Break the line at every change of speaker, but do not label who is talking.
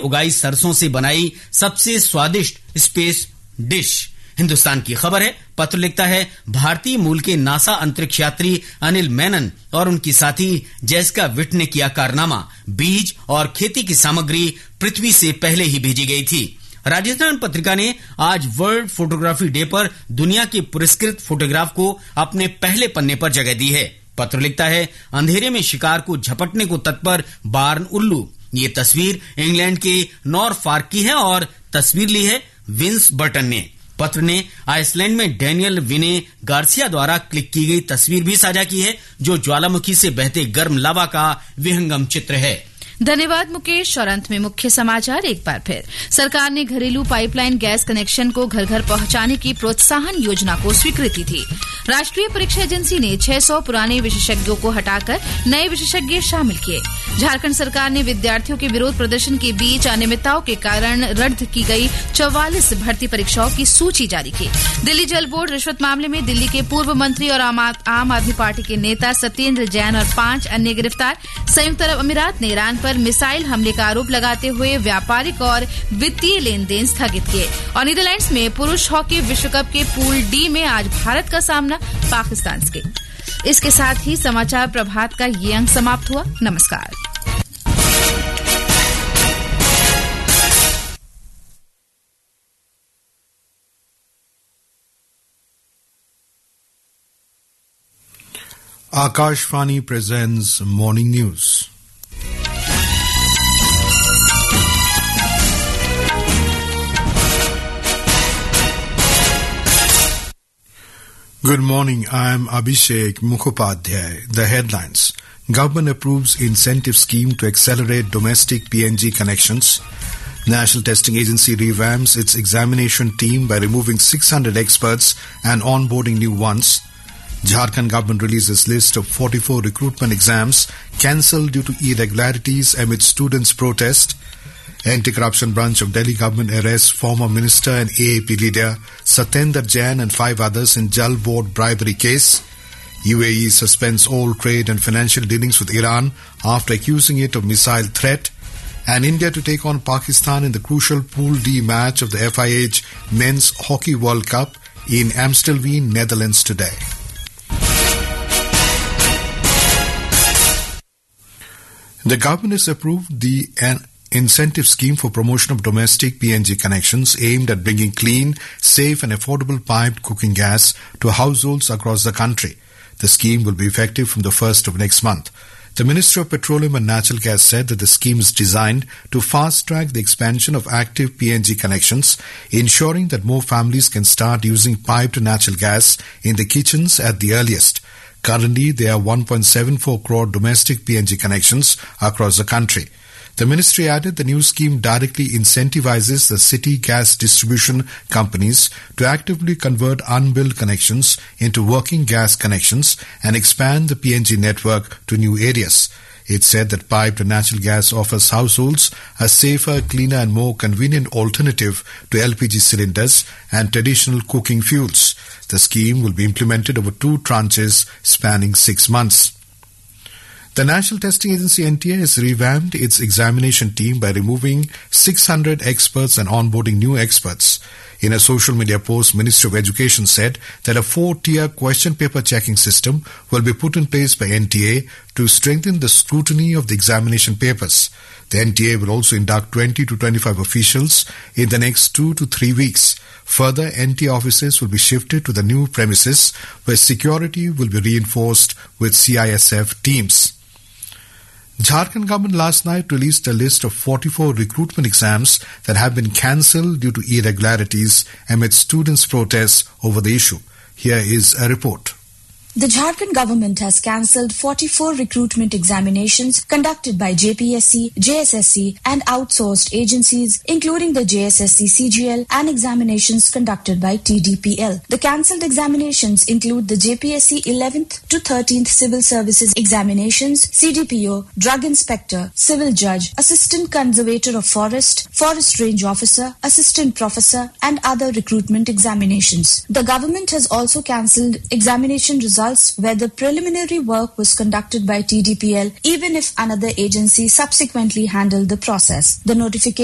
उगाई सरसों से बनाई सबसे स्वादिष्ट स्पेस डिश। हिंदुस्तान की खबर है, पत्र लिखता है भारतीय मूल के नासा अंतरिक्ष यात्री अनिल मेनन और उनकी साथी जेसिका विट ने किया कारनामा। बीज और खेती की सामग्री पृथ्वी से पहले ही भेजी गई थी। राजस्थान पत्रिका ने आज वर्ल्ड फोटोग्राफी डे पर दुनिया के पुरस्कृत फोटोग्राफ को अपने पहले पन्ने पर जगह दी है। पत्र लिखता है अंधेरे में शिकार को झपटने को तत्पर बार्न उल्लू। ये तस्वीर इंग्लैंड के नॉरफॉर्क की है और तस्वीर ली है विंस बर्टन ने। पत्र ने आइसलैंड में डैनियल विने गार्सिया द्वारा क्लिक की गई तस्वीर भी साझा की है, जो ज्वालामुखी से बहते गर्म लावा का विहंगम चित्र है।
धन्यवाद मुकेश। और अंत में मुख्य समाचार एक बार फिर। सरकार ने घरेलू पाइपलाइन गैस कनेक्शन को घर घर पहुंचाने की प्रोत्साहन योजना को स्वीकृति दी। राष्ट्रीय परीक्षा एजेंसी ने 600 पुराने विशेषज्ञों को हटाकर नए विशेषज्ञ शामिल किए। झारखंड सरकार ने विद्यार्थियों के विरोध प्रदर्शन के बीच अनियमितताओं के कारण रद्द की गई 44 भर्ती परीक्षाओं की सूची जारी की। दिल्ली जल बोर्ड रिश्वत मामले में दिल्ली के पूर्व मंत्री और आम आदमी पार्टी के नेता सत्येंद्र जैन और 5 अन्य गिरफ्तार। संयुक्त अरब अमीरात ने ईरान पर मिसाइल हमले का आरोप लगाते हुए व्यापारिक और वित्तीय लेन देन स्थगित किए। और नीदरलैंड्स में पुरुष हॉकी विश्व कप के पूल डी में आज भारत का सामना पाकिस्तान से। इसके साथ ही समाचार प्रभात का ये अंक समाप्त हुआ। नमस्कार।
Akashvani presents Morning News. Good morning, I am Abhishek Mukhopadhyay. The headlines. Government approves incentive scheme to accelerate domestic PNG connections. National Testing Agency revamps its examination team by removing 600 experts and onboarding new ones. Jharkhand government releases list of 44 recruitment exams cancelled due to irregularities amid students' protest. Anti-corruption branch of Delhi government arrests former minister and AAP leader Satyendra Jain and 5 others in Jal Board bribery case. UAE suspends all trade and financial dealings with Iran after accusing it of missile threat. And India to take on Pakistan in the crucial Pool D match of the FIH Men's Hockey World Cup in Amstelveen, Netherlands today. The government has approved the incentive scheme for promotion of domestic PNG connections aimed at bringing clean, safe and affordable piped cooking gas to households across the country. The scheme will be effective from the 1st of next month. The Minister of Petroleum and Natural Gas said that the scheme is designed to fast-track the expansion of active PNG connections, ensuring that more families can start using piped natural gas in the kitchens at the earliest. Currently, there are 1.74 crore domestic PNG connections across the country. The ministry added the new scheme directly incentivizes the city gas distribution companies to actively convert unbilled connections into working gas connections and expand the PNG network to new areas. It said that piped natural gas offers households a safer, cleaner and more convenient alternative to LPG cylinders and traditional cooking fuels. The scheme will be implemented over 2 tranches spanning 6 months. The National Testing Agency NTA has revamped its examination team by removing 600 experts and onboarding new experts. In a social media post, Ministry of Education said that a 4-tier question paper checking system will be put in place by NTA to strengthen the scrutiny of the examination papers. The NTA will also induct 20 to 25 officials in the next 2 to 3 weeks. Further, NTA offices will be shifted to the new premises where security will be reinforced with CISF teams. Jharkhand government last night released a list of 44 recruitment exams that have been cancelled due to irregularities amid students' protests over the issue. Here is a report.
The Jharkhand government has cancelled 44 recruitment examinations conducted by JPSC, JSSC and outsourced agencies, including the JSSC CGL and examinations conducted by TDPL. The cancelled examinations include the JPSC 11th to 13th Civil Services examinations, CDPO, Drug Inspector, Civil Judge, Assistant Conservator of Forest, Forest Range Officer, Assistant Professor and other recruitment examinations. The government has also cancelled examination results where the preliminary work was conducted by TDPL even if another agency subsequently handled the process. The notification